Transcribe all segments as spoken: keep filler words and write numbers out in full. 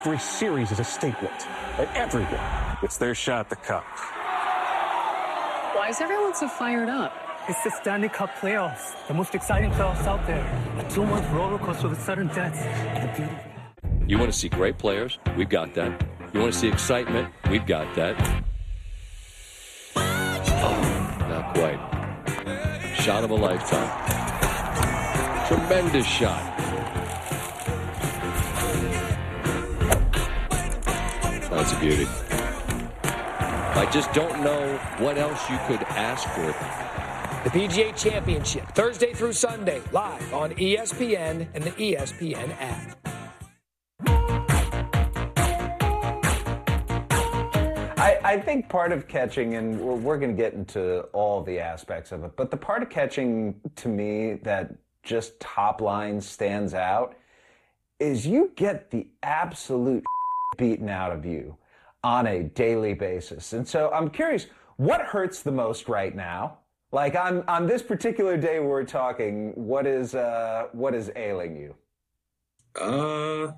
Every series is a statement, and everyone gets their shot at the cup. Why is everyone so fired up? It's the Stanley Cup playoffs, the most exciting playoffs out there. A two-month roller coaster with sudden deaths and a beautiful. You want to see great players? We've got that. You want to see excitement? We've got that. Oh, not quite. Shot of a lifetime. Tremendous shot. That's a beauty. I just don't know what else you could ask for. The P G A Championship, Thursday through Sunday, live on E S P N and the E S P N app. I, I think part of catching, and we're, we're going to get into all the aspects of it, but the part of catching to me that just top line stands out is you get the absolute beaten out of you on a daily basis. And so I'm curious, what hurts the most right now? Like on, on this particular day we're talking, what is uh, what is ailing you? Uh,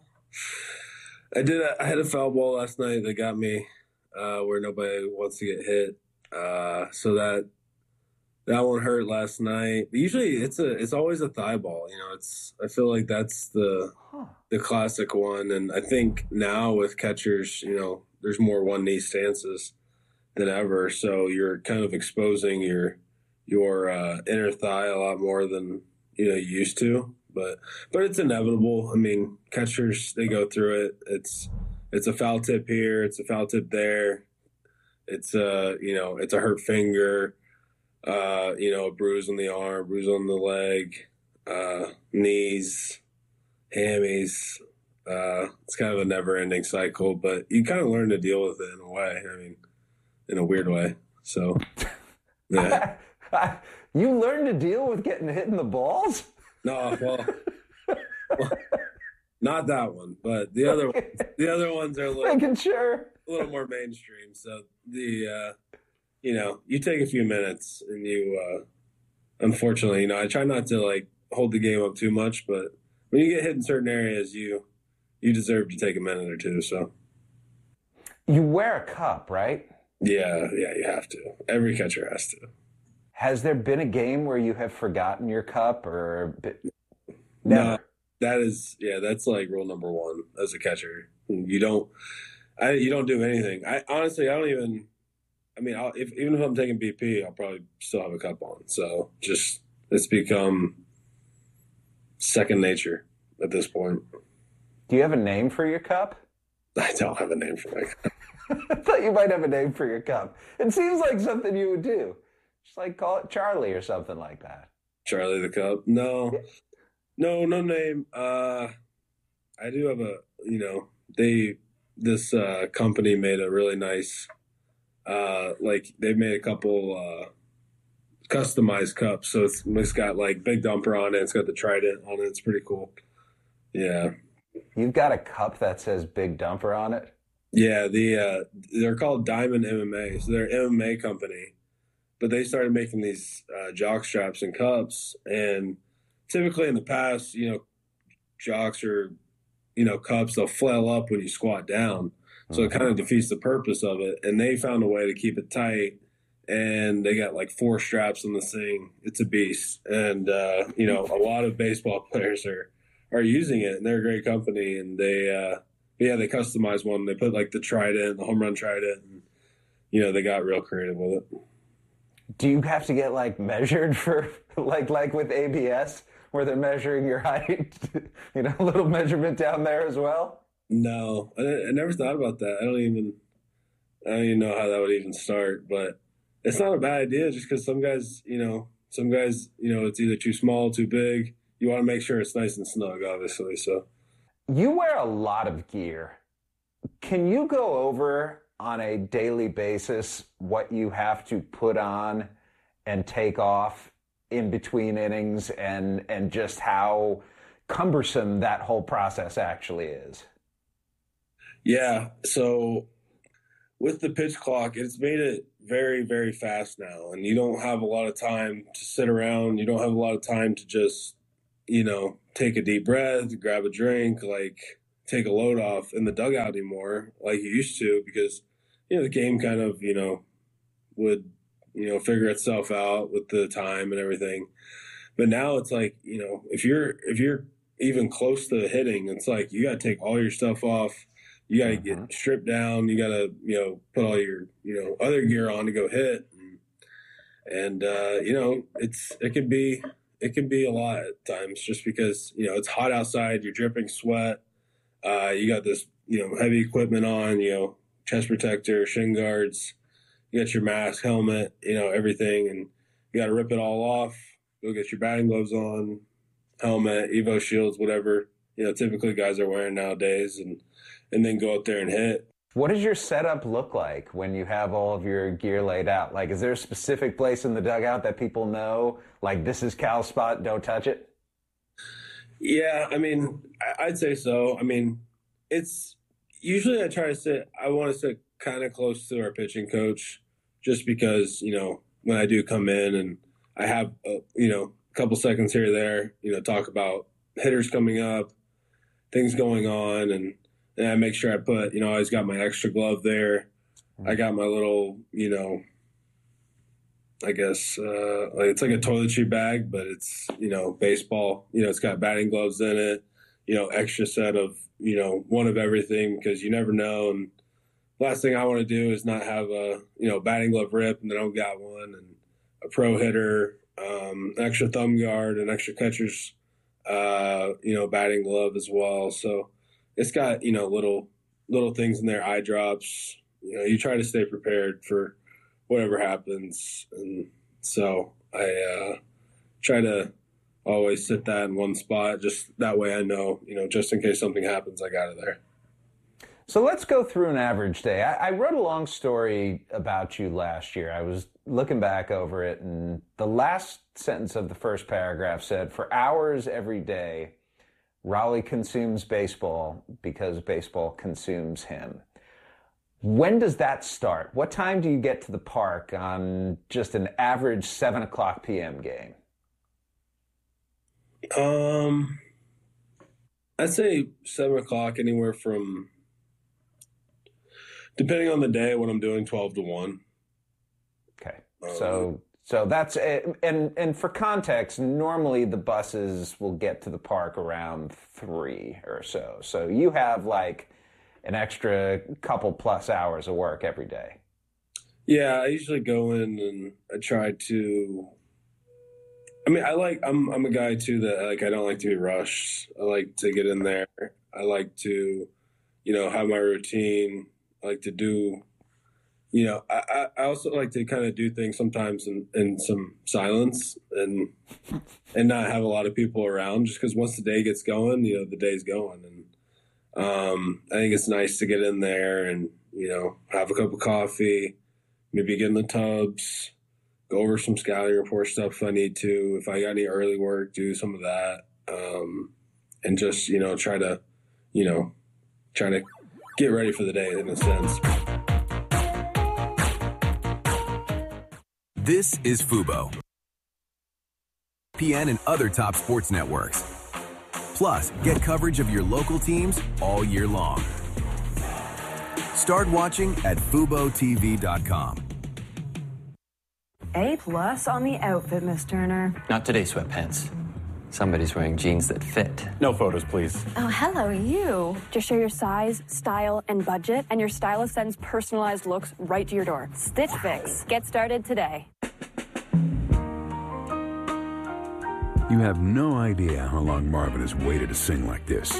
I did. A, I had a foul ball last night that got me uh, where nobody wants to get hit. Uh, so that that one hurt last night. Usually, it's a it's always a thigh ball. You know, it's I feel like that's the huh. the classic one. And I think now with catchers, you know, there's more one knee stances than ever. So you're kind of exposing your your uh, inner thigh a lot more than you know you used to. But but it's inevitable. I mean, catchers, they go through it. It's it's a foul tip here. It's a foul tip there. It's a you know it's a hurt finger. Uh, you know, a bruise on the arm, bruise on the leg, uh, knees, hammies. Uh, it's kind of a never-ending cycle, but you kind of learn to deal with it in a way. I mean, in a weird way. So, yeah. You learn to deal with getting hit in the balls? No, well, well not that one, but the other ones, the other ones are a little, making sure. a little more mainstream. So the, uh, you know, you take a few minutes and you, uh, unfortunately, you know, I try not to like hold the game up too much, but when you get hit in certain areas, you, you deserve to take a minute or two. So you wear a cup, right? Yeah. Yeah. You have to. Every catcher has to. Has there been a game where you have forgotten your cup or never? No, that is, yeah, that's like rule number one as a catcher. You don't, I, you don't do anything. I honestly, I don't even, I mean, I'll, if, even if I'm taking B P, I'll probably still have a cup on. So just, it's become second nature at this point. Do you have a name for your cup? I don't have a name for my cup. I thought you might have a name for your cup. It seems like something you would do. Just like call it Charlie or something like that. Charlie the Cup? No, yeah. no, no name. Uh, I do have a, you know, they, this uh, company made a really nice, uh, like they made a couple uh, customized cups. So it's, it's got like Big Dumper on it. It's got the Trident on it. It's pretty cool. Yeah. You've got a cup that says Big Dumper on it? Yeah. The, uh, they're called Diamond M M A. So they're an M M A company. But they started making these uh, jock straps and cups. And typically in the past, you know, jocks or, you know, cups, they'll flail up when you squat down. So it kind of defeats the purpose of it. And they found a way to keep it tight. And they got like four straps on this thing. It's a beast. And, uh, you know, a lot of baseball players are, are using it. And they're a great company. And they, uh, yeah, they customized one. They put like the Trident, the home run Trident. And, you know, they got real creative with it. Do you have to get like measured for like like with A B S where they're measuring your height? You know, a little measurement down there as well? No, I, I never thought about that. I don't even I don't even know how that would even start. But it's not a bad idea just because some guys, you know, some guys, you know, it's either too small, too big. You want to make sure it's nice and snug, obviously. So you wear a lot of gear. Can you go over on a daily basis what you have to put on and take off in between innings and and just how cumbersome that whole process actually is? Yeah, so with the pitch clock, it's made it very, very fast now, and you don't have a lot of time to sit around. You don't have a lot of time to just, you know, take a deep breath, grab a drink. Like, take a load off in the dugout anymore like you used to, because, you know, the game kind of, you know, would, you know, figure itself out with the time and everything. But now it's like, you know, if you're if you're even close to hitting, it's like you got to take all your stuff off. You got to get stripped down. You got to, you know, put all your, you know, other gear on to go hit. And, and uh, you know, it's it can be it can be a lot at times, just because, you know, it's hot outside. You're dripping sweat. Uh, you got this, you know, heavy equipment on. You know, chest protector, shin guards. You got your mask, helmet. You know, everything, and you got to rip it all off. Go get your batting gloves on, helmet, Evo shields, whatever, you know, typically guys are wearing nowadays, and and then go out there and hit. What does your setup look like when you have all of your gear laid out? Like, is there a specific place in the dugout that people know, like, this is Cal's spot, don't touch it? Yeah, I mean, I'd say so. I mean, it's usually I try to sit, I want to sit kind of close to our pitching coach, just because, you know, when I do come in and I have, a, you know, a couple seconds here or there, you know, talk about hitters coming up, things going on, and, and I make sure I put, you know, I always got my extra glove there. I got my little, you know, I guess uh, like it's like a toiletry bag, but it's, you know, baseball. You know, it's got batting gloves in it, you know, extra set of, you know, one of everything, because you never know. And last thing I want to do is not have a, you know, batting glove rip and then I don't got one, and a pro hitter, um, extra thumb guard, and extra catcher's, uh, you know, batting glove as well. So it's got, you know, little little things in there, eye drops. You know, you try to stay prepared for whatever happens. And so I uh, try to always sit that in one spot. Just that way I know, you know, just in case something happens, I got it there. So let's go through an average day. I, I wrote a long story about you last year. I was looking back over it, and the last sentence of the first paragraph said, "For hours every day, Raleigh consumes baseball because baseball consumes him." When does that start? What time do you get to the park on just an average seven o'clock p.m. game? Um, I'd say seven o'clock, anywhere from, depending on the day, what I'm doing, twelve to one. Okay. So so that's it. And and for context, normally the buses will get to the park around three or so. So you have like an extra couple plus hours of work every day. Yeah, I usually go in and I try to, I mean, I like, I'm I'm a guy too that, like, I don't like to be rushed. I like to get in there. I like to, you know, have my routine. I like to do, you know, I, I also like to kind of do things sometimes in, in some silence and and not have a lot of people around, just because once the day gets going, you know, the day's going. And um, I think it's nice to get in there and, you know, have a cup of coffee, maybe get in the tubs, go over some scouting report stuff if I need to. If I got any early work, do some of that. Um, and just, you know, try to, you know, try to get ready for the day in a sense. This is Fubo, E S P N and other top sports networks. Plus, get coverage of your local teams all year long. Start watching at fubo t v dot com. A plus on the outfit, Miss Turner. Not today, sweatpants. Somebody's wearing jeans that fit. No photos, please. Oh, hello, you. Just share your size, style, and budget, and your stylist sends personalized looks right to your door. Stitch Fix. Get started today. You have no idea how long Marvin has waited to sing like this.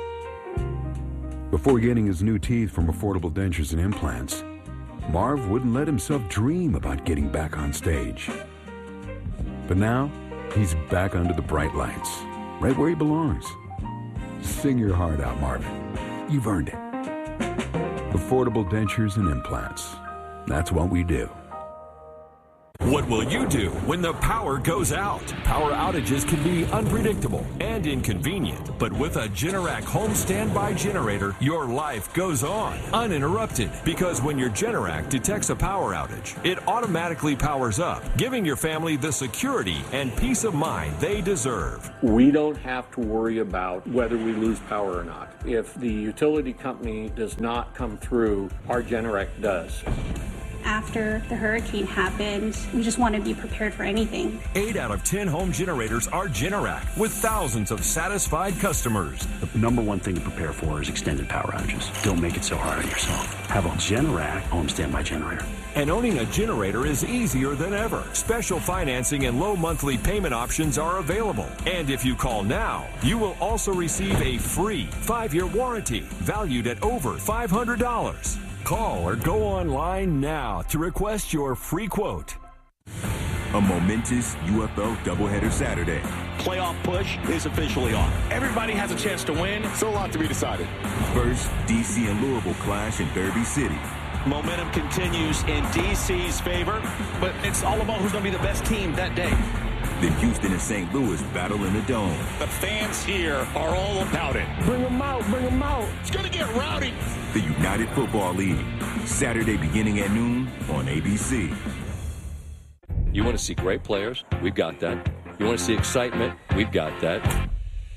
Before getting his new teeth from Affordable Dentures and Implants, Marv wouldn't let himself dream about getting back on stage. But now, he's back under the bright lights, right where he belongs. Sing your heart out, Marvin. You've earned it. Affordable Dentures and Implants. That's what we do. What will you do when the power goes out? Power outages can be unpredictable and inconvenient, but with a Generac home standby generator, your life goes on uninterrupted, because when your Generac detects a power outage, it automatically powers up, giving your family the security and peace of mind they deserve. We don't have to worry about whether we lose power or not. If the utility company does not come through, our Generac does. After the hurricane happened, we just want to be prepared for anything. Eight out of ten home generators are Generac, with thousands of satisfied customers. The number one thing to prepare for is extended power outages. Don't make it so hard on yourself. Have a Generac home standby generator. And owning a generator is easier than ever. Special financing and low monthly payment options are available. And if you call now, you will also receive a free five-year warranty valued at over five hundred dollars. Call or go online now to request your free quote. A momentous U F L doubleheader Saturday. Playoff push is officially on. Everybody has a chance to win. So a lot to be decided. First, D C and Louisville clash in Derby City. Momentum continues in D C's favor, but it's all about who's going to be the best team that day. Then Houston and Saint Louis battle in the Dome. The fans here are all about it. Bring them out, bring them out. It's going to get rowdy. The United Football League, Saturday beginning at noon on A B C. You want to see great players? We've got that. You want to see excitement? We've got that.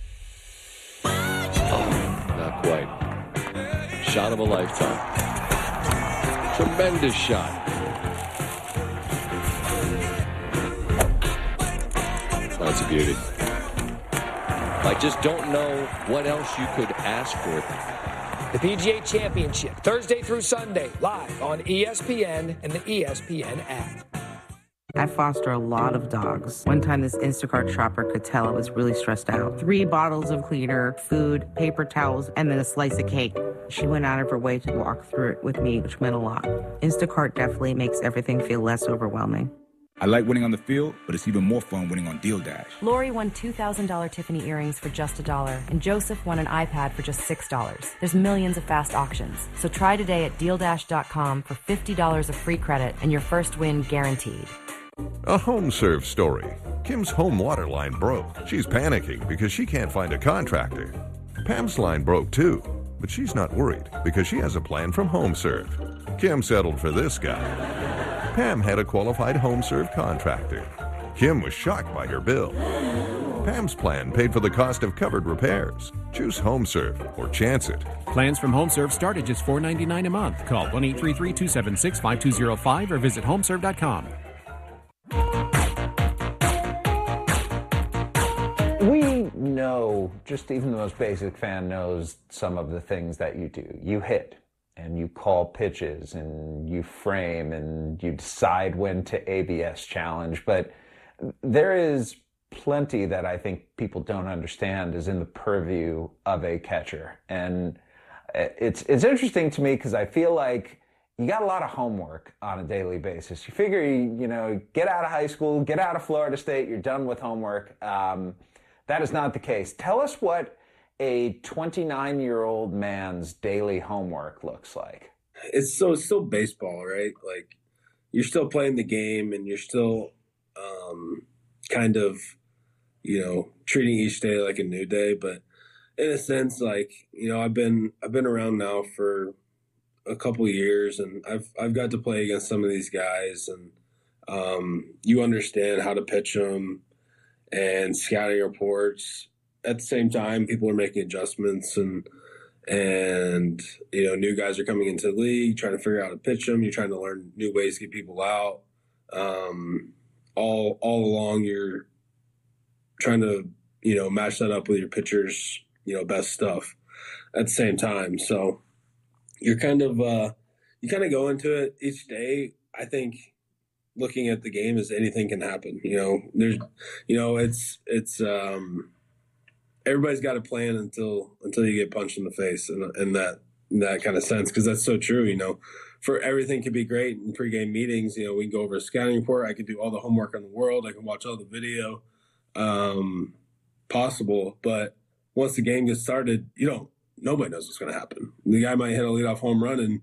Oh, not quite. Shot of a lifetime. Tremendous shot. That's a beauty. I just don't know what else you could ask for. The P G A Championship, Thursday through Sunday, live on E S P N and the E S P N app. I foster a lot of dogs. One time this Instacart shopper could tell I was really stressed out. Three bottles of cleaner, food, paper towels, and then a slice of cake. She went out of her way to walk through it with me, which meant a lot. Instacart definitely makes everything feel less overwhelming. I like winning on the field, but it's even more fun winning on Deal Dash. Lori won two thousand dollars Tiffany earrings for just a dollar, and Joseph won an iPad for just six dollars. There's millions of fast auctions. So try today at deal dash dot com for fifty dollars of free credit and your first win guaranteed. A HomeServe story. Kim's home water line broke. She's panicking because she can't find a contractor. Pam's line broke too, but she's not worried because she has a plan from HomeServe. Kim settled for this guy. Pam had a qualified HomeServe contractor. Kim was shocked by her bill. Pam's plan paid for the cost of covered repairs. Choose HomeServe or chance it. Plans from HomeServe start at just four dollars and ninety-nine cents a month. Call one eight three three, two seven six, five two zero five or visit homeserve dot com. We know, just even the most basic fan knows some of the things that you do. You hit, and you call pitches, and you frame, and you decide when to A B S challenge. But there is plenty that I think people don't understand is in the purview of a catcher. And it's it's interesting to me because I feel like you got a lot of homework on a daily basis. You figure, you, you know, get out of high school, get out of Florida State, you're done with homework. Um, that is not the case. Tell us what a twenty-nine-year-old man's daily homework looks like. It's so it's still baseball, right? Like, you're still playing the game, and you're still um, kind of, you know, treating each day like a new day. But in a sense, like, you know, I've been I've been around now for a couple of years, and I've I've got to play against some of these guys, and um, you understand how to pitch them and scouting reports. At the same time, people are making adjustments, and and you know, new guys are coming into the league, trying to figure out how to pitch them. You're trying to learn new ways to get people out. Um, all all along, you're trying to, you know, match that up with your pitcher's, you know, best stuff at the same time. So you're kind of uh, you kind of go into it each day, I think, looking at the game as anything can happen. You know, there's, you know, it's it's. Um, everybody's got a plan until until you get punched in the face, and in that in that kind of sense, because that's so true. You know, for everything can be great in pregame meetings. You know, we can go over a scouting report. I can do all the homework in the world. I can watch all the video um, possible. But once the game gets started, you don't. Nobody knows what's going to happen. The guy might hit a leadoff home run, and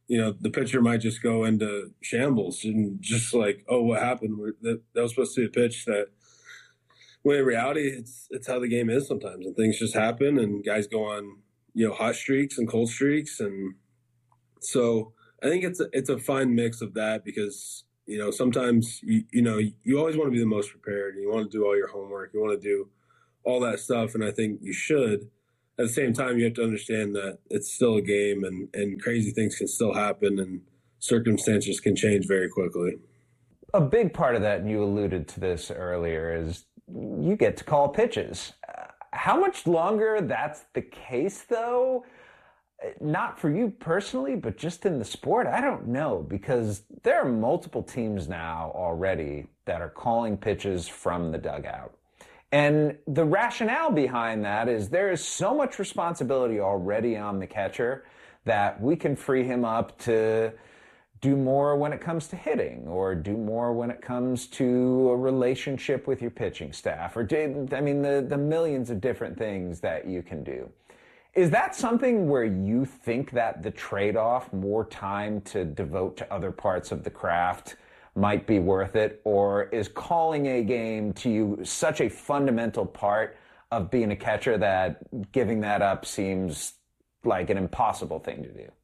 you know, the pitcher might just go into shambles and just like, oh, what happened? That, that was supposed to be a pitch that, when in reality, it's it's how the game is sometimes. And things just happen and guys go on, you know, hot streaks and cold streaks. And so I think it's a, it's a fine mix of that because, you know, sometimes, you, you know, you always want to be the most prepared. You want to do all your homework. You want to do all that stuff. And I think you should. At the same time, you have to understand that it's still a game and, and crazy things can still happen and circumstances can change very quickly. A big part of that, and you alluded to this earlier, is you get to call pitches. Uh, how much longer that's the case, though? Not for you personally, but just in the sport, I don't know, because there are multiple teams now already that are calling pitches from the dugout. And the rationale behind that is there is so much responsibility already on the catcher that we can free him up to do more when it comes to hitting or do more when it comes to a relationship with your pitching staff or, do, I mean, the, the millions of different things that you can do. Is that something where you think that the trade-off, more time to devote to other parts of the craft, might be worth it, or is calling a game to you such a fundamental part of being a catcher that giving that up seems like an impossible thing to do?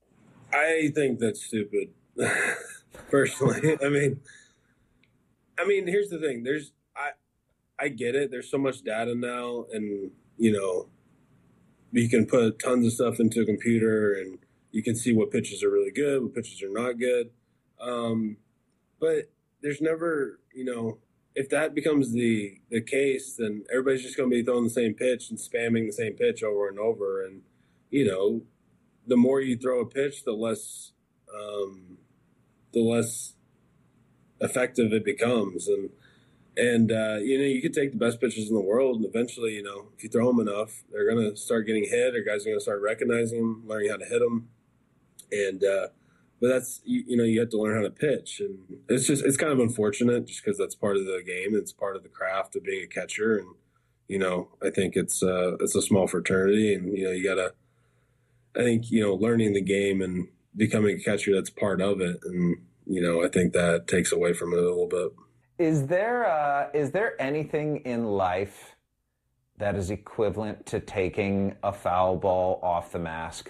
I think that's stupid, personally. I mean, I mean, here's the thing. There's, I, I get it. There's so much data now, and you know, you can put tons of stuff into a computer, and you can see what pitches are really good, what pitches are not good. Um, But there's never, you know, if that becomes the, the case, then everybody's just going to be throwing the same pitch and spamming the same pitch over and over. And, you know, the more you throw a pitch, the less, um, the less effective it becomes. And, and uh, you know, you could take the best pitchers in the world, and eventually, you know, if you throw them enough, they're going to start getting hit, or guys are going to start recognizing them, learning how to hit them. And, uh, But that's, you, you know, you have to learn how to pitch. And it's just, it's kind of unfortunate just because that's part of the game. It's part of the craft of being a catcher. And, you know, I think it's, uh, it's a small fraternity. And, you know, you got to, I think, you know, learning the game and becoming a catcher, that's part of it. And, you know, I think that takes away from it a little bit. Is there, uh, is there anything in life that is equivalent to taking a foul ball off the mask?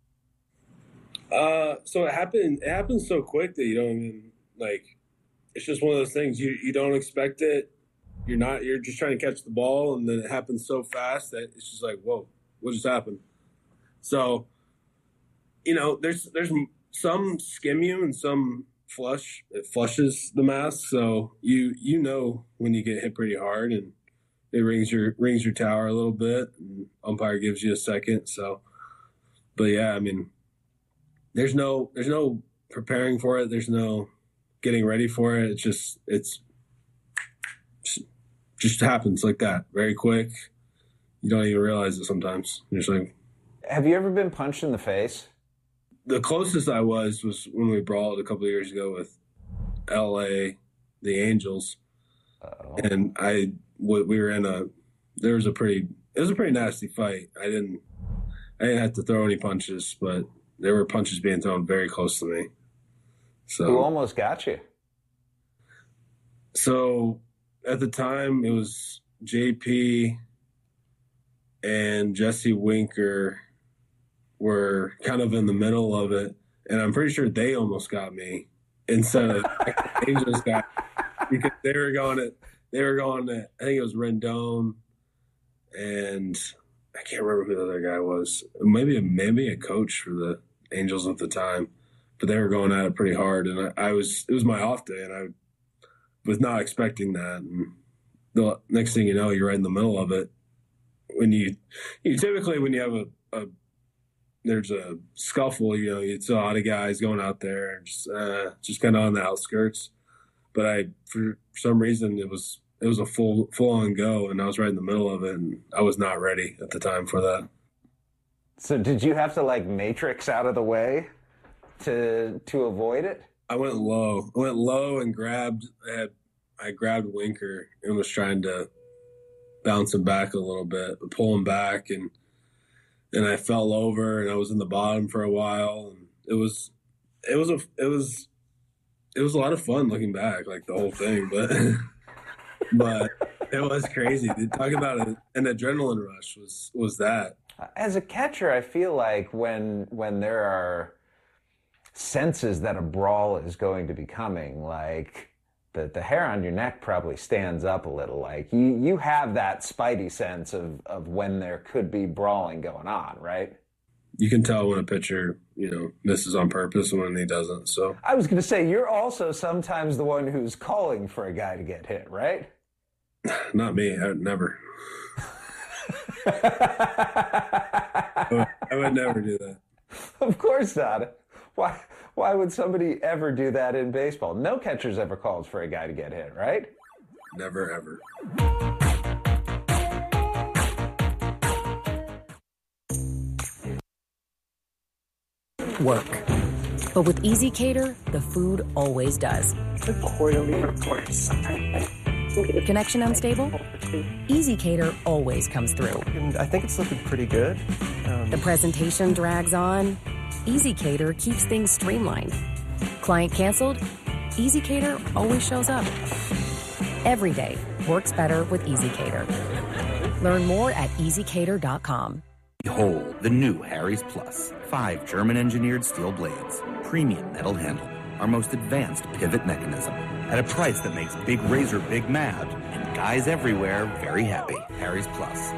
Uh, so it happened, it happened so quick that you don't even, like, it's just one of those things, you, you don't expect it. You're not, you're just trying to catch the ball, and then it happens so fast that it's just like, whoa, what just happened? So, you know, there's, there's some skim you and some flush, it flushes the mask. So you, you know, when you get hit pretty hard and it rings your, rings your tower a little bit, and umpire gives you a second. So, but yeah, I mean, There's no, there's no preparing for it. There's no getting ready for it. It's just, it's just happens like that, very quick. You don't even realize it sometimes. You're just like, have you ever been punched in the face? The closest I was was when we brawled a couple of years ago with L A, the Angels, Uh-oh. and I, we were in a, there was a pretty, it was a pretty nasty fight. I didn't, I didn't have to throw any punches, but there were punches being thrown very close to me. So who almost got you? So at the time, it was J P and Jesse Winker were kind of in the middle of it, and I'm pretty sure they almost got me instead of Angels got me, because they were going to, they were going to, I think it was Rendon, and I can't remember who the other guy was. Maybe a, maybe a coach for the Angels at the time, but they were going at it pretty hard, and I, I was, it was my off day, and I was not expecting that. And the next thing you know, you're right in the middle of it. When you, you typically, when you have a, a there's a scuffle, you know, you saw a lot of guys going out there, just, uh, just kind of on the outskirts. But I, for some reason, it was, it was a full, full on go, and I was right in the middle of it, and I was not ready at the time for that. So did you have to like matrix out of the way to to avoid it? I went low. I went low and grabbed. I had I grabbed Winker and was trying to bounce him back a little bit, pull him back, and and I fell over, and I was in the bottom for a while. And it was it was a it was it was a lot of fun looking back, like the whole thing, but but it was crazy. Talk about an, an adrenaline rush was was that. As a catcher, I feel like when when there are senses that a brawl is going to be coming, like the the hair on your neck probably stands up a little. Like you you have that spidey sense of of when there could be brawling going on, right? You can tell when a pitcher, you know, misses on purpose and when he doesn't. So I was going to say, you're also sometimes the one who's calling for a guy to get hit, right? Not me. I would never. I, would, I would never do that. Of course not. Why? Why would somebody ever do that in baseball? No catcher's ever called for a guy to get hit, right? Never, ever. Work. But with EasyCater, the food always does. The quarterly report. Connection unstable? EasyCater always comes through. And I think it's looking pretty good. Um... The presentation drags on. EasyCater keeps things streamlined. Client canceled? EasyCater always shows up. Every day works better with EasyCater. Learn more at easy cater dot com. Behold, the new Harry's Plus. Five German-engineered steel blades, premium metal handle, our most advanced pivot mechanism, at a price that makes Big Razor big mad, and guys everywhere very happy. Harry's Plus.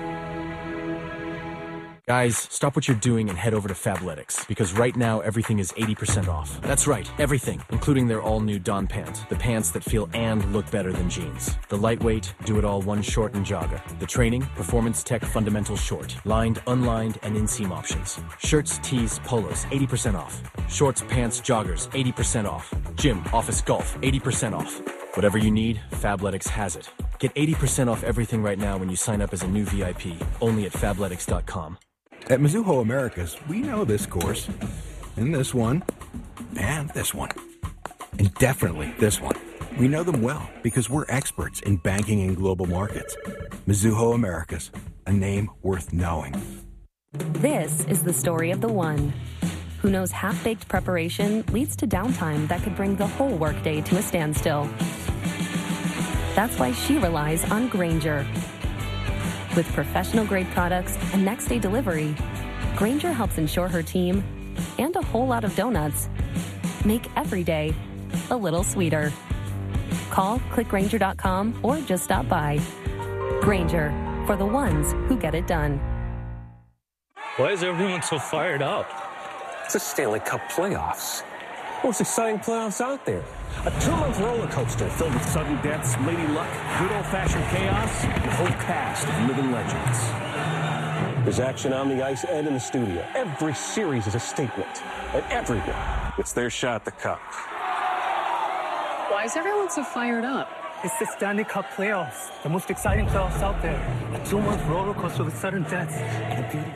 Guys, stop what you're doing and head over to Fabletics, because right now everything is eighty percent off. That's right, everything, including their all-new Dawn pant, the pants that feel and look better than jeans. The lightweight, do-it-all one short and jogger. The training, Performance Tech Fundamental Short, lined, unlined, and inseam options. Shirts, tees, polos, eighty percent off. Shorts, pants, joggers, eighty percent off. Gym, office, golf, eighty percent off. Whatever you need, Fabletics has it. Get eighty percent off everything right now when you sign up as a new V I P, only at fabletics dot com. At Mizuho Americas, we know this course, and this one, and this one, and definitely this one. We know them well because we're experts in banking and global markets. Mizuho Americas, a name worth knowing. This is the story of the one who knows half-baked preparation leads to downtime that could bring the whole workday to a standstill. That's why she relies on Grainger. With professional-grade products and next-day delivery, Grainger helps ensure her team, and a whole lot of donuts, make every day a little sweeter. Call, click Grainger dot com, or just stop by. Grainger, for the ones who get it done. Why is everyone so fired up? It's the Stanley Cup playoffs. Most exciting playoffs out there. A two-month roller coaster filled with sudden deaths, lady luck, good old-fashioned chaos, and a whole cast of living legends. There's action on the ice and in the studio. Every series is a statement, and everyone gets their shot at the cup. Why is everyone so fired up? It's the Stanley Cup playoffs, the most exciting playoffs out there. A two-month roller coaster with sudden deaths and a beautiful.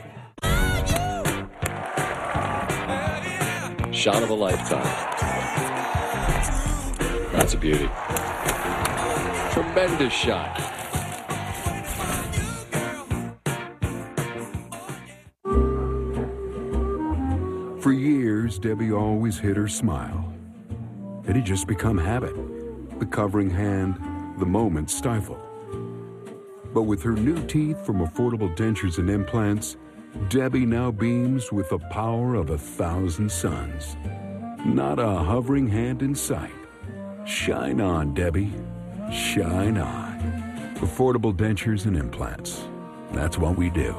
Shot of a lifetime. That's a beauty. Tremendous shot. For years, Debbie always hid her smile. It had just become habit. The covering hand, the moment stifled. But with her new teeth from Affordable Dentures and Implants, Debbie now beams with the power of a thousand suns. Not a hovering hand in sight. Shine on, Debbie. Shine on. Affordable Dentures and Implants. That's what we do.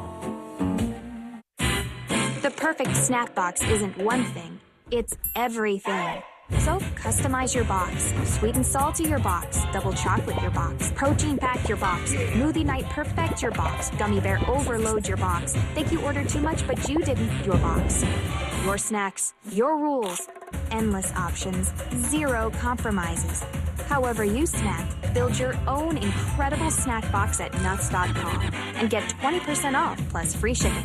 The perfect snack box isn't one thing. It's everything. So customize your box. Sweet and salty your box. Double chocolate your box. Protein pack your box. Smoothie night perfect your box. Gummy bear overload your box. Think you ordered too much but you didn't your box. Your snacks, your rules. Endless options, zero compromises. However you snack, build your own incredible snack box at nuts dot com and get twenty percent off plus free shipping.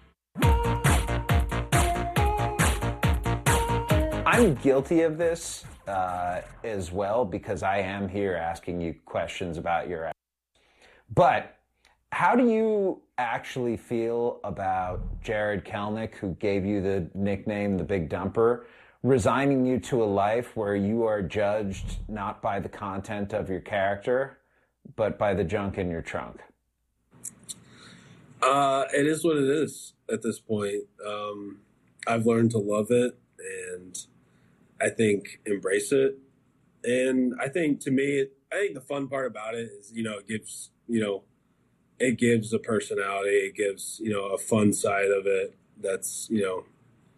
I'm guilty of this uh, as well because I am here asking you questions about your. But how do you actually feel about Jared Kelnick, who gave you the nickname the Big Dumper, resigning you to a life where you are judged not by the content of your character, but by the junk in your trunk? Uh, it is what it is at this point. Um, I've learned to love it, and I think embrace it. And I think to me, I think the fun part about it is, you know, it gives, you know, it gives a personality. It gives, you know, a fun side of it that's, you know,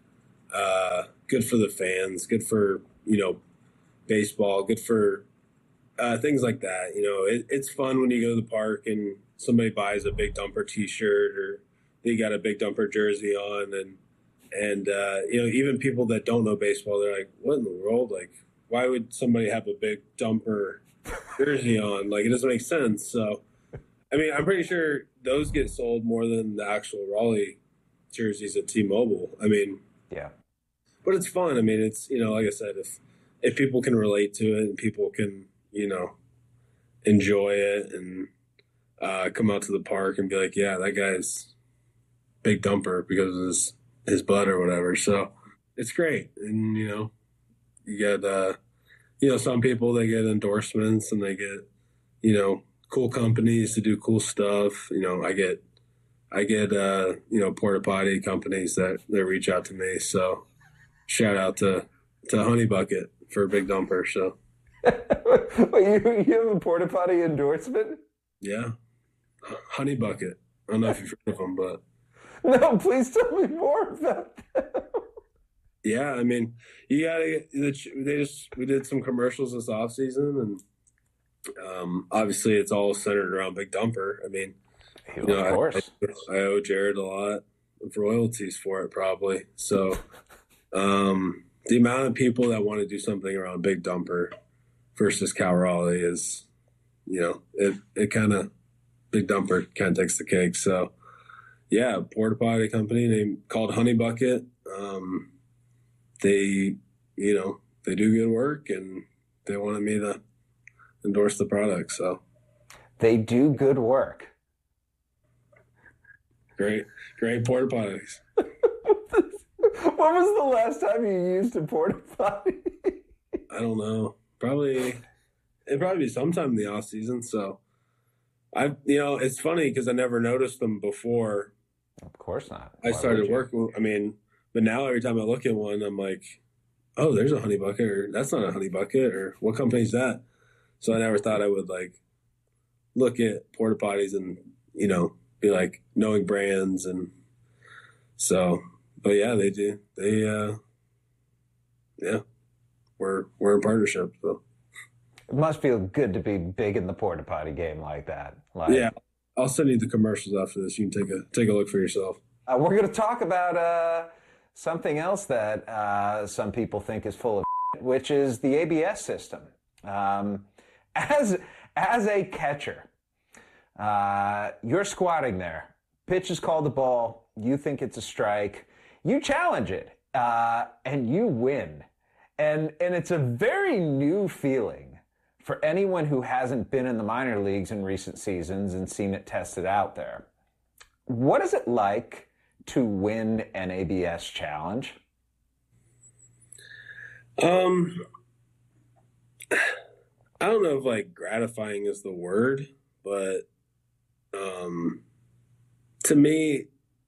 uh, good for the fans, good for, you know, baseball, good for uh, things like that. You know, it, it's fun when you go to the park and somebody buys a Big Dumper T-shirt or they got a Big Dumper jersey on, and and uh, you know, even people that don't know baseball, they're like, "What in the world? Like, why would somebody have a Big Dumper jersey on? Like, it doesn't make sense." So, I mean, I'm pretty sure those get sold more than the actual Raleigh jerseys at T-Mobile. I mean, yeah, but it's fun. I mean, it's, you know, like I said, if if people can relate to it and people can, you know, enjoy it and uh, come out to the park and be like, yeah, that guy's Big Dumper because of his his butt or whatever. So it's great. And, you know, you get, uh, you know, some people, they get endorsements and they get, you know, cool companies to do cool stuff. You know, I get, I get, uh, you know, porta potty companies that, that reach out to me. So shout out to, to Honey Bucket for a Big Dumper. So. Wait, you, you have a porta potty endorsement? Yeah. Honey Bucket. I don't know if you've heard of them, but. No, please tell me more about that. Yeah, I mean, you gotta. They just we did some commercials this off season, and um, obviously it's all centered around Big Dumper. I mean, you know, of course, I, I owe Jared a lot of royalties for it, probably. So, um, the amount of people that want to do something around Big Dumper versus Cal Raleigh is, you know, it it kind of Big Dumper kind of takes the cake. So. Yeah, porta potty company named called Honey Bucket. Um, they, you know, they do good work, and they wanted me to endorse the product. So they do good work. Great, great porta potties. When was the last time you used a porta potty? I don't know. Probably it'd probably be sometime in the off season. So I, you know, it's funny because I never noticed them before. Of course not. I Why started would you? working. I mean, but now every time I look at one, I'm like, oh, there's a Honey Bucket, or that's not a Honey Bucket, or what company's that? So I never thought I would like look at porta potties and, you know, be like knowing brands. And so, but yeah, they do. They, uh, yeah, we're, we're in partnership. So it must feel good to be big in the porta potty game like that. Like, yeah. I'll send you the commercials after this. You can take a take a look for yourself. Uh, we're going to talk about uh, something else that uh, some people think is full of shit, which is the A B S system. Um, as as a catcher, uh, you're squatting there. Pitch is called the ball. You think it's a strike. You challenge it, uh, and you win. And and it's a very new feeling for anyone who hasn't been in the minor leagues in recent seasons and seen it tested out there. What is it like to win an A B S challenge? Um, I don't know if like gratifying is the word, but um, to me,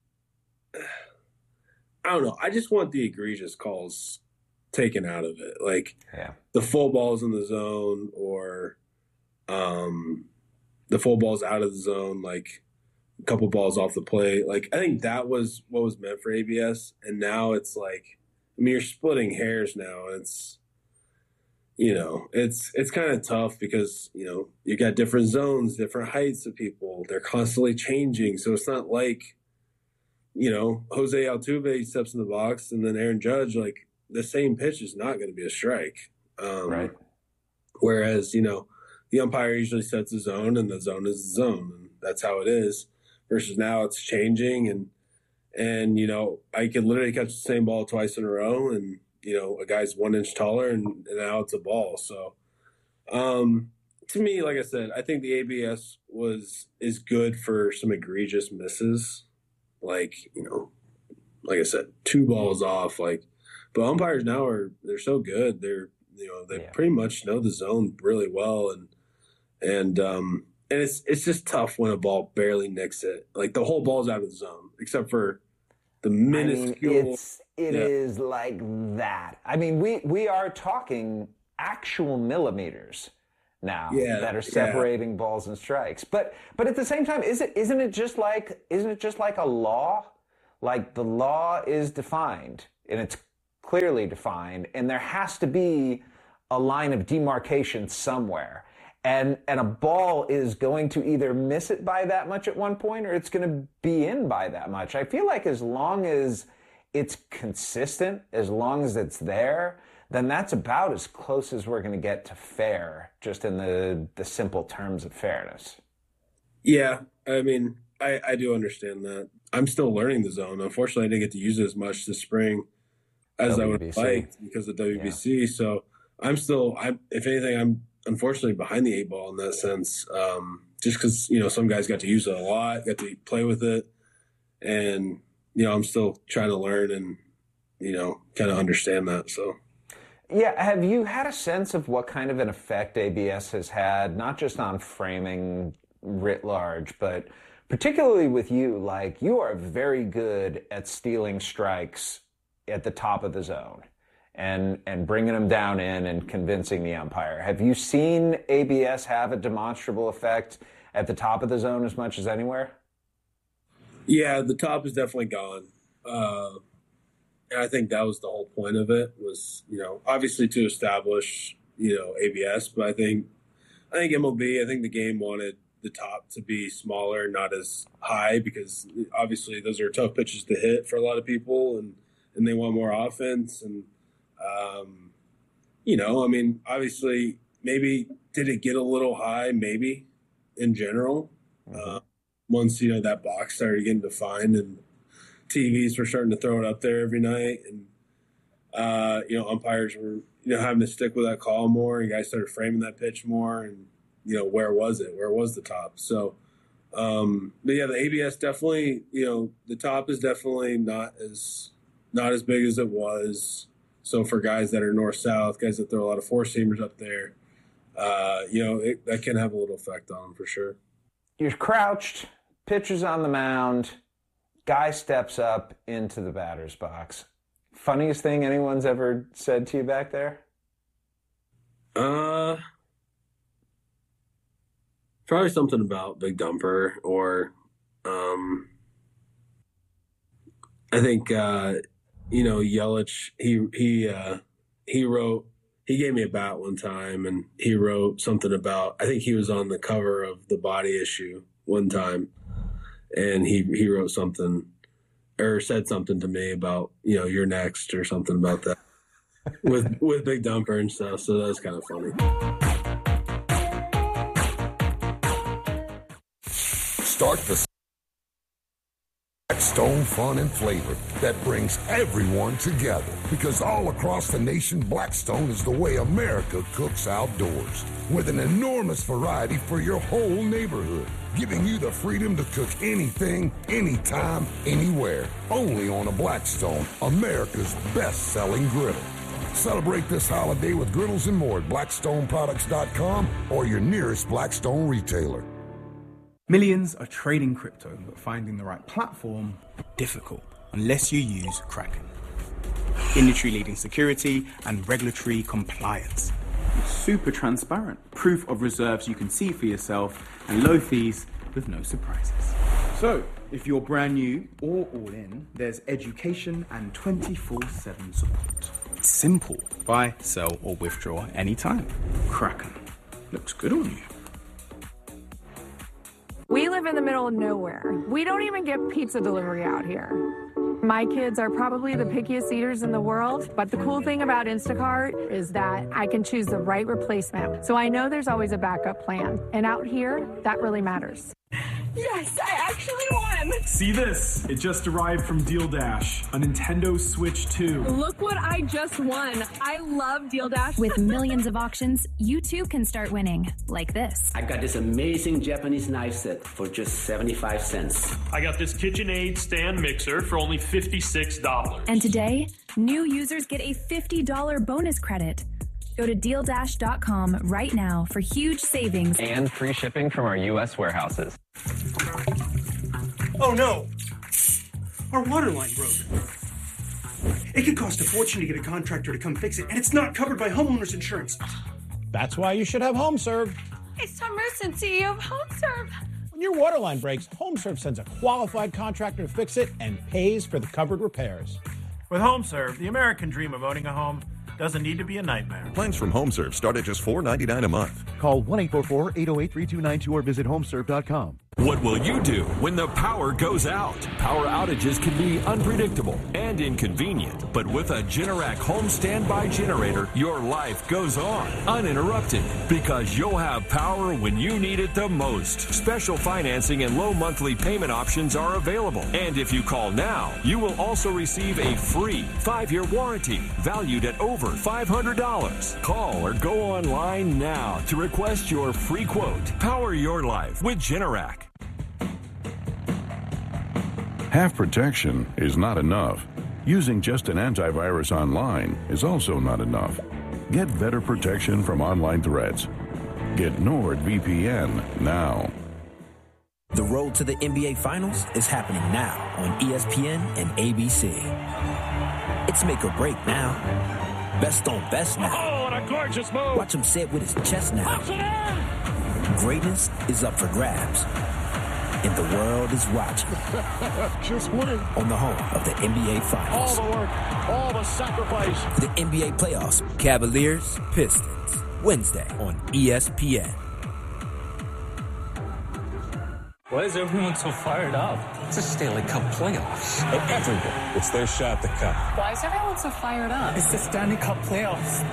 I don't know. I just want the egregious calls taken out of it, like yeah. the full balls in the zone, or um, the full balls out of the zone, like a couple balls off the plate. Like I think that was what was meant for A B S, and now it's like, I mean, you're splitting hairs now. It's, you know, it's it's kind of tough because, you know, you got different zones, different heights of people. They're constantly changing, so it's not like, you know, Jose Altuve steps in the box and then Aaron Judge, like, the same pitch is not going to be a strike. Um, right. Whereas, you know, the umpire usually sets the zone, and the zone is the zone, and that's how it is. Versus now it's changing, and, and you know, I could literally catch the same ball twice in a row, and, you know, a guy's one inch taller, and, and now it's a ball. So, um, to me, like I said, I think the A B S was is good for some egregious misses. Like, you know, like I said, two balls off, like, But umpires now are they're so good. They're you know they yeah. pretty much know the zone really well, and and um and it's it's just tough when a ball barely nicks it. Like the whole ball's out of the zone except for the minuscule. I mean, it's it yeah. is like that. I mean, we we are talking actual millimeters now yeah, that are separating yeah. balls and strikes. But but at the same time, is it isn't it just like isn't it just like a law? Like the law is defined and it's clearly defined, and there has to be a line of demarcation somewhere. And and a ball is going to either miss it by that much at one point or it's going to be in by that much. I feel like as long as it's consistent, as long as it's there, then that's about as close as we're going to get to fair, just in the, the simple terms of fairness. Yeah, I mean, I, I do understand that. I'm still learning the zone. Unfortunately, I didn't get to use it as much this spring as W B C. I would have liked because of W B C. Yeah. So I'm still, I if anything, I'm unfortunately behind the eight ball in that sense. Um, just because, you know, some guys got to use it a lot, got to play with it. And, you know, I'm still trying to learn and, you know, kind of understand that. So. Yeah, have you had a sense of what kind of an effect A B S has had, not just on framing writ large, but particularly with you? Like, you are very good at stealing strikes at the top of the zone and and bringing them down in and convincing the umpire. Have you seen A B S have a demonstrable effect at the top of the zone as much as anywhere? Yeah, the top is definitely gone. Uh And I think that was the whole point of it was, you know, obviously to establish, you know, A B S, but I think, I think M L B, I think the game wanted the top to be smaller, not as high, because obviously those are tough pitches to hit for a lot of people, and, and they want more offense. And, um, you know, I mean, obviously maybe did it get a little high? Maybe in general, mm-hmm. uh, once, you know, that box started getting defined and T Vs were starting to throw it up there every night, and uh, you know, umpires were, you know, having to stick with that call more, and guys started framing that pitch more, and you know, where was it? Where was the top? So, um, but yeah, the A B S definitely, you know, the top is definitely not as not as big as it was. So for guys that are north south, guys that throw a lot of four seamers up there, uh, you know, it, that can have a little effect on them for sure. You're crouched, pitcher's on the mound. Guy steps up into the batter's box. Funniest thing anyone's ever said to you back there? Uh, probably something about Big Dumper, or um, I think uh, you know, Yelich. He he uh, he wrote. He gave me a bat one time, and he wrote something about. I think he was on the cover of the Body Issue one time. And he, he wrote something or said something to me about, you know, you're next or something about that with with Big Dumper and stuff. So that was kind of funny. Start the Blackstone fun and flavor that brings everyone together. Because all across the nation, Blackstone is the way America cooks outdoors. With an enormous variety for your whole neighborhood. Giving you the freedom to cook anything, anytime, anywhere. Only on a Blackstone, America's best-selling griddle. Celebrate this holiday with griddles and more at blackstone products dot com or your nearest Blackstone retailer. Millions are trading crypto, but finding the right platform, difficult, unless you use Kraken. Industry-leading security and regulatory compliance. It's super transparent. Proof of reserves you can see for yourself, and low fees with no surprises. So, if you're brand new or all in, there's education and twenty-four seven support. It's simple. Buy, sell, or withdraw anytime. Kraken. Looks good on you. We live in the middle of nowhere. We don't even get pizza delivery out here. My kids are probably the pickiest eaters in the world, but the cool thing about Instacart is that I can choose the right replacement. So I know there's always a backup plan. And out here, that really matters. Yes, I actually won! See this? It just arrived from Deal Dash, a Nintendo Switch two. Look what I just won. I love Deal Dash. With millions of auctions, you too can start winning, like this. I got this amazing Japanese knife set for just seventy-five cents. I got this KitchenAid stand mixer for only fifty-six dollars. And today, new users get a fifty dollars bonus credit. Go to deal dash dot com right now for huge savings and free shipping from our U S warehouses. Oh no! Our water line broke. It could cost a fortune to get a contractor to come fix it, and it's not covered by homeowners insurance. That's why you should have HomeServe. It's Tom Merson, C E O of HomeServe. When your water line breaks, HomeServe sends a qualified contractor to fix it and pays for the covered repairs. With HomeServe, the American dream of owning a home doesn't need to be a nightmare. Plans from HomeServe start at just four ninety-nine a month. Call one eight four four, eight oh eight, three two nine two or visit homeserve dot com. What will you do when the power goes out? Power outages can be unpredictable and inconvenient, but with a Generac home standby generator, your life goes on uninterrupted because you'll have power when you need it the most. Special financing and low monthly payment options are available. And if you call now, you will also receive a free five-year warranty valued at over five hundred dollars. Call or go online now to request your free quote. Power your life with Generac. Half protection is not enough. Using just an antivirus online is also not enough. Get better protection from online threats. Get NordVPN now. The road to the N B A Finals is happening now on E S P N and A B C. It's make or break now. Best on best now. Oh, what a gorgeous move. Watch him say it with his chest now. Greatness is up for grabs. And the world is watching. Just winning. On the home of the N B A Finals. All the work, all the sacrifice. The N B A playoffs, Cavaliers, Pistons. Wednesday on E S P N. Why is everyone so fired up? It's a Stanley Cup playoffs. And everyone, it's their shot at the cup. Why is everyone so fired up? It's the Stanley Cup playoffs.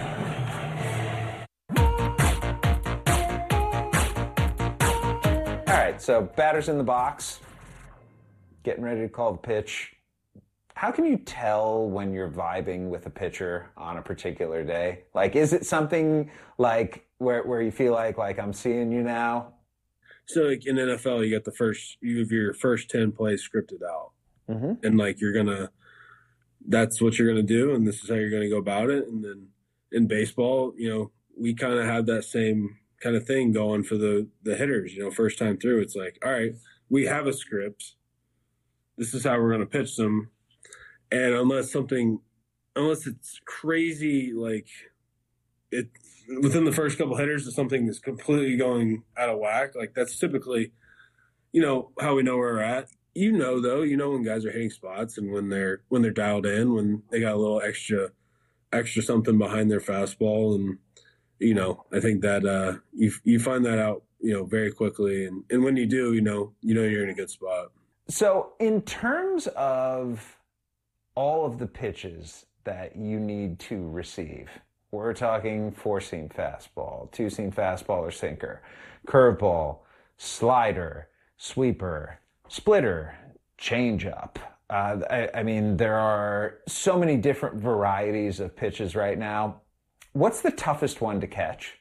All right, so batter's in the box, getting ready to call the pitch. How can you tell when you're vibing with a pitcher on a particular day? Like, is it something like where where you feel like, like I'm seeing you now? So, like in N F L, you got the first, you have your first ten plays scripted out. Mm-hmm. And, like, you're going to, that's what you're going to do, and this is how you're going to go about it. And then in baseball, you know, we kind of have that same kind of thing going for the, the hitters. You know, first time through, it's like, all right, we have a script. This is how we're going to pitch them. And unless something, unless it's crazy, like it within the first couple hitters, if something is completely going out of whack, like that's typically, you know, how we know where we're at. You know, though, you know when guys are hitting spots and when they're when they're dialed in, when they got a little extra, extra something behind their fastball, and you know, I think that uh, you you find that out, you know, very quickly, and and when you do, you know, you know you're in a good spot. So, in terms of all of the pitches that you need to receive, we're talking four-seam fastball, two-seam fastball or sinker, curveball, slider, sweeper, splitter, changeup. Uh, I, I mean, there are so many different varieties of pitches right now. What's the toughest one to catch?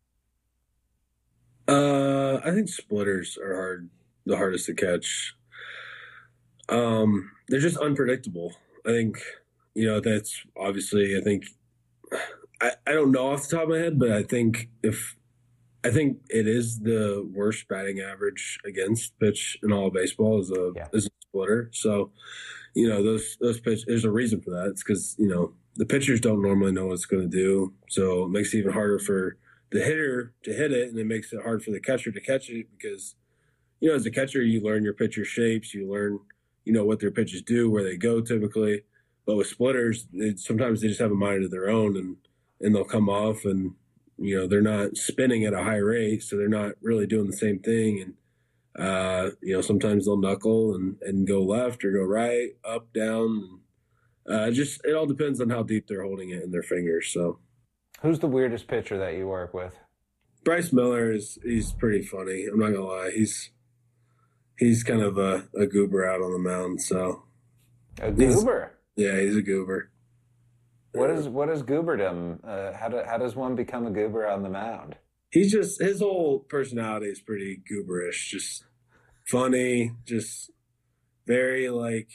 Uh, I think splitters are hard, the hardest to catch. Um, they're just unpredictable. I think, you know, that's obviously, I think, I, I don't know off the top of my head, but I think if, I think it is the worst batting average against pitch in all of baseball is a, yeah. is a splitter. So, you know, those, those pitch, there's a reason for that. It's because, you know, the pitchers don't normally know what it's going to do. So it makes it even harder for the hitter to hit it, and it makes it hard for the catcher to catch it because, you know, as a catcher, you learn your pitcher shapes, you learn, you know, what their pitches do, where they go typically. But with splitters, it, sometimes they just have a mind of their own, and, and they'll come off and, you know, they're not spinning at a high rate, so they're not really doing the same thing. And, uh, you know, sometimes they'll knuckle and, and go left or go right, up, down. Uh, just it all depends on how deep they're holding it in their fingers. So, who's the weirdest pitcher that you work with? Bryce Miller is he's pretty funny. I'm not gonna lie. He's he's kind of a, a goober out on the mound. So a goober. He's, yeah, he's a goober. What is what is gooberdom? Uh, how do, how does one become a goober on the mound? He's just his whole personality is pretty gooberish, just funny, just very like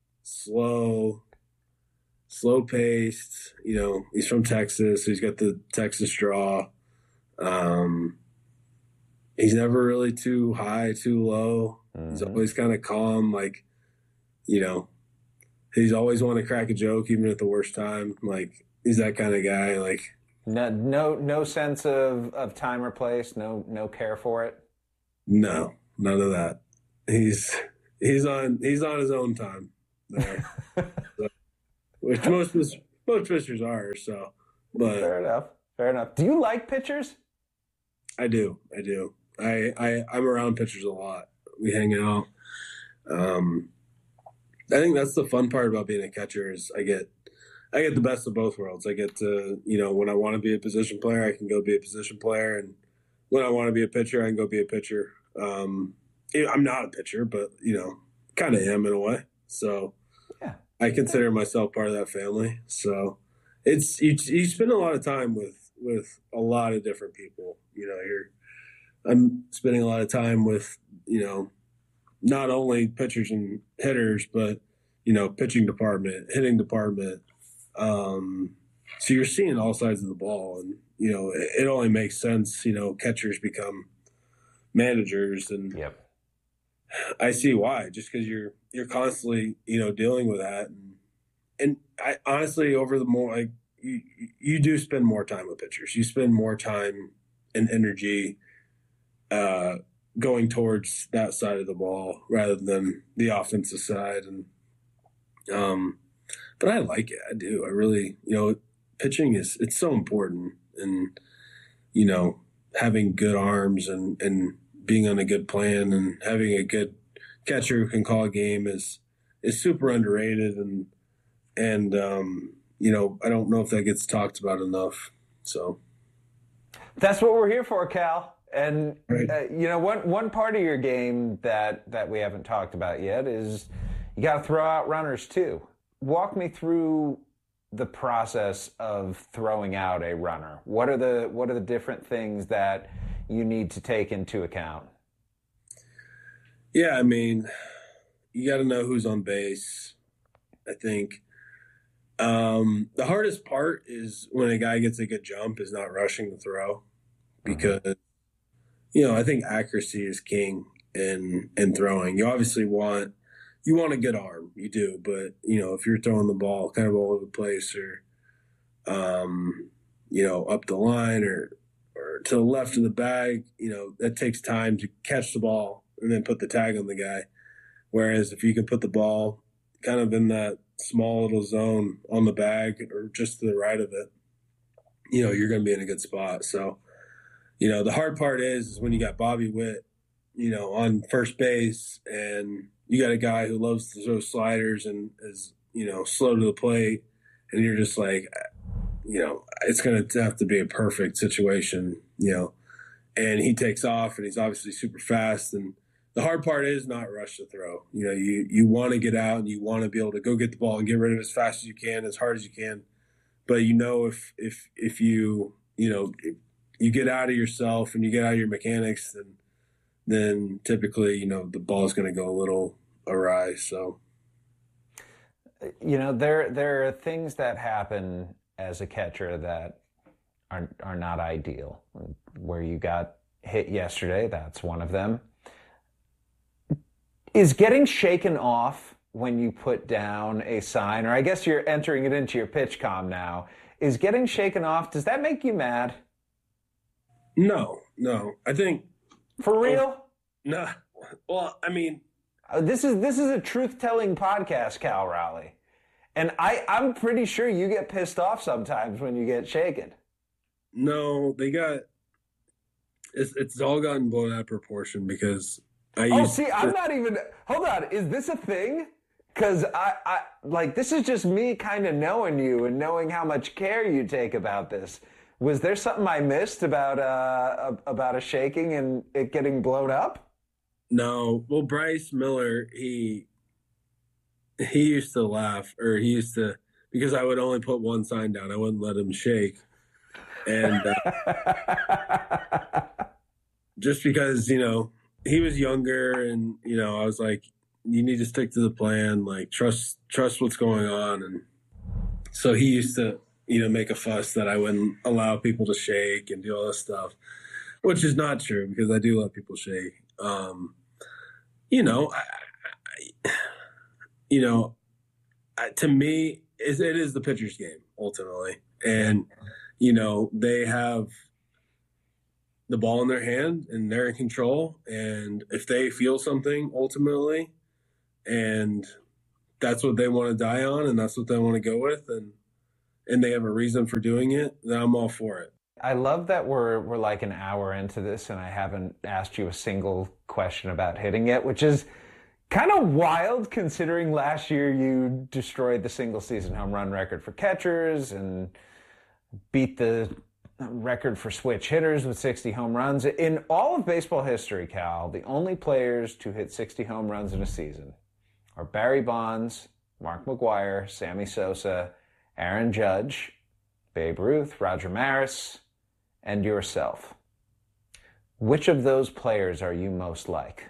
slow, slow paced. You know, he's from Texas, so he's got the Texas draw. Um, he's never really too high, too low. Mm-hmm. He's always kind of calm, like, you know, he's always want to crack a joke, even at the worst time. Like, he's that kind of guy. Like, no, no, no sense of, of time or place. No, no care for it. No, none of that. He's he's on he's on his own time there, so, which most most pitchers are. So, but fair enough. Fair enough. Do you like pitchers? I do. I do. I, I, I'm around pitchers a lot. We hang out. Um, I think that's the fun part about being a catcher is I get I get the best of both worlds. I get to, you know, when I want to be a position player, I can go be a position player. And when I want to be a pitcher, I can go be a pitcher. Um, I'm not a pitcher, but, you know, kind of am in a way. So yeah. I consider myself part of that family. So it's you, you spend a lot of time with with a lot of different people. You know, you're I'm spending a lot of time with, you know, not only pitchers and hitters, but, you know, pitching department, hitting department. Um, so you're seeing all sides of the ball, and, you know, it, it only makes sense, you know, catchers become managers, and yep. I see why, just because you're, you're constantly, you know, dealing with that. And, and I honestly, over the more, like, You, you do spend more time with pitchers. You spend more time and energy uh, going towards that side of the ball rather than the offensive side. And um, but I like it. I do. I really, you know, pitching is it's so important, and you know, having good arms and and being on a good plan and having a good catcher who can call a game is is super underrated. And and um, you know, I don't know if that gets talked about enough. So that's what we're here for, Cal. And right. uh, you know, one one part of your game that that we haven't talked about yet is you got to throw out runners too. Walk me through the process of throwing out a runner. What are the what are the different things that you need to take into account? Yeah, I mean, you got to know who's on base. I think um, the hardest part is when a guy gets a good jump is not rushing the throw, because mm-hmm. you know, I think accuracy is king in in throwing. You obviously want you want a good arm, you do, but you know, if you're throwing the ball kind of all over the place, or um, you know, up the line or or to the left of the bag, you know, that takes time to catch the ball and then put the tag on the guy. Whereas if you can put the ball kind of in that small little zone on the bag or just to the right of it, you know, you're going to be in a good spot. So, you know, the hard part is, is when you got Bobby Witt, you know, on first base, and you got a guy who loves to throw sliders and is, you know, slow to the plate, and you're just like, you know, it's going to have to be a perfect situation, you know, and he takes off and he's obviously super fast. And the hard part is not rush the throw. You know, you, you want to get out and you want to be able to go get the ball and get rid of it as fast as you can, as hard as you can. But you know, if, if, if you, you know, if you get out of yourself and you get out of your mechanics, then, then typically, you know, the ball is going to go a little awry. So, you know, there, there are things that happen as a catcher that are, are not ideal. Where you got hit yesterday, that's one of them. Is getting shaken off when you put down a sign, or I guess you're entering it into your pitch comm now, is getting shaken off, does that make you mad? No, no. I think... For real? Oh, no. Well, I mean... Uh, this is this is a truth-telling podcast, Cal Raleigh. And I, I'm pretty sure you get pissed off sometimes when you get shaken. No, they got... It's, it's all gotten blown out of proportion because... I oh, used see, to, I'm not even... Hold on. Is this a thing? Because, I, I, like, this is just me kind of knowing you and knowing how much care you take about this. Was there something I missed about uh, about a shaking and it getting blown up? No. Well, Bryce Miller, he he used to laugh, or he used to, because I would only put one sign down. I wouldn't let him shake. And uh, just because, you know, he was younger and, you know, I was like, you need to stick to the plan, like trust trust what's going on. And so he used to, you know, make a fuss that I wouldn't allow people to shake and do all this stuff, which is not true because I do let people shake. Um, you know, I, I, you know, I, to me, it, it is the pitcher's game ultimately. And, you know, they have the ball in their hand and they're in control. And if they feel something ultimately, and that's what they want to die on and that's what they want to go with, and and they have a reason for doing it, then I'm all for it. I love that we're we're like an hour into this and I haven't asked you a single question about hitting yet, which is kind of wild considering last year you destroyed the single season home run record for catchers and beat the record for switch hitters with sixty home runs. In all of baseball history, Cal, the only players to hit sixty home runs in a season are Barry Bonds, Mark McGwire, Sammy Sosa, Aaron Judge, Babe Ruth, Roger Maris, and yourself. Which of those players are you most like?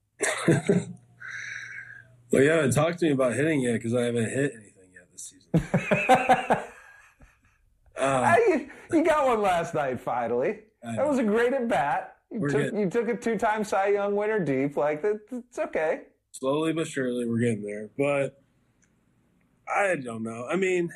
Well, you haven't talked to me about hitting yet because I haven't hit anything yet this season. uh, you, you got one last night, finally. That was a great at bat. You took, you took a two-time Cy Young winner deep. Like, that, it's okay. Slowly but surely, we're getting there. But I don't know. I mean,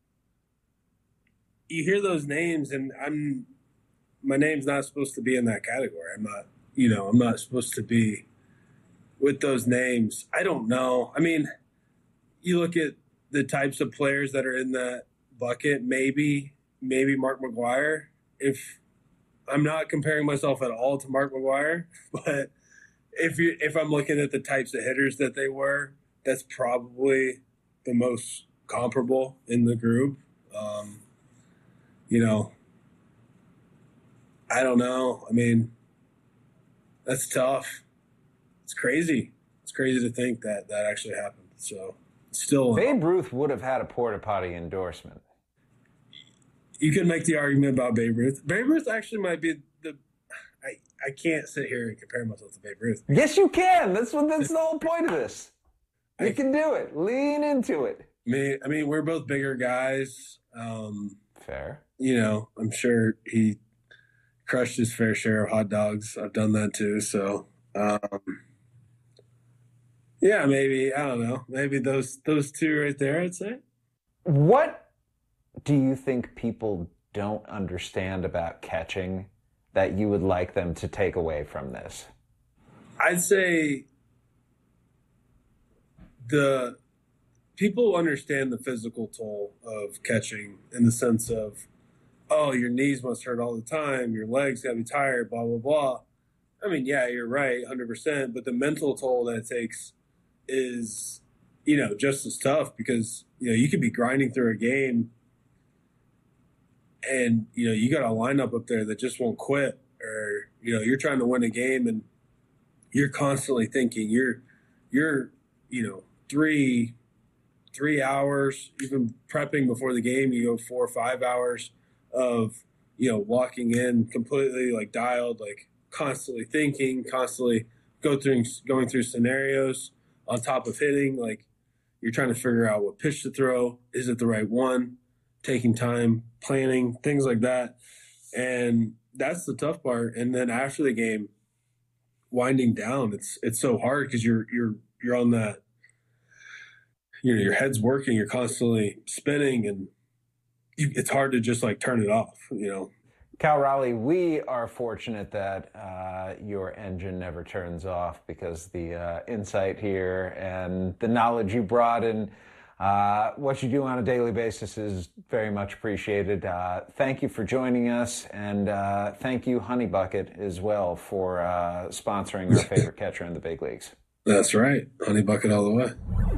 you hear those names, and I'm my name's not supposed to be in that category. I'm not, you know, I'm not supposed to be with those names. I don't know. I mean, you look at the types of players that are in that bucket, maybe, maybe Mark McGwire. If I'm not comparing myself at all to Mark McGwire, but if you if I'm looking at the types of hitters that they were, that's probably the most comparable in the group. Um, you know, I don't know. I mean, that's tough. It's crazy. It's crazy to think that that actually happened. So, still, Babe Ruth would have had a porta potty endorsement. You could make the argument about Babe Ruth. Babe Ruth actually might be the. I I can't sit here and compare myself to Babe Ruth. Yes, you can. That's what. That's the whole point of this. You I, can do it. Lean into it. I mean, I mean, we're both bigger guys. Um, Fair. You know, I'm sure he crushed his fair share of hot dogs. I've done that too. So. Um, Yeah, maybe. I don't know. Maybe those those two right there, I'd say. What do you think people don't understand about catching that you would like them to take away from this? I'd say the people understand the physical toll of catching in the sense of, oh, your knees must hurt all the time, your legs got to be tired, blah, blah, blah. I mean, yeah, you're right, one hundred percent, but the mental toll that it takes is, you know, just as tough because, you know, you could be grinding through a game and, you know, you got a lineup up there that just won't quit, or, you know, you're trying to win a game and you're constantly thinking you're, you're, you know, three, three hours, even prepping before the game, you go four or five hours of, you know, walking in completely like dialed, like constantly thinking, constantly go through, going through scenarios. On top of hitting, like you're trying to figure out what pitch to throw. Is it the right one? Taking time, planning, things like that. And that's the tough part. And then after the game, winding down, it's it's so hard because you're you're you're on that, you know, your head's working, you're constantly spinning, and you, it's hard to just like turn it off, you know. Cal Raleigh, we are fortunate that uh, your engine never turns off because the uh, insight here and the knowledge you brought and uh, what you do on a daily basis is very much appreciated. Uh, thank you for joining us, and uh, thank you, Honey Bucket, as well, for uh, sponsoring our favorite catcher in the big leagues. That's right. Honey Bucket all the way.